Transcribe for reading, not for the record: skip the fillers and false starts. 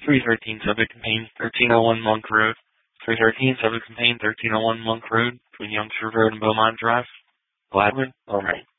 313 Subject Contained 1301 Monk Road. 313 Subject Contained 1301 Monk Road between Youngster Road and Beaumont Drive. Gladwin, all right.